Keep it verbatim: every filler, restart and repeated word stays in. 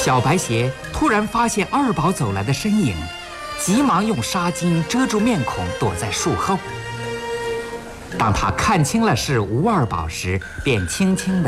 小白鞋突然发现二宝走来的身影，急忙用纱巾遮住面孔，躲在树后。当他看清了是吴二宝时，便轻轻地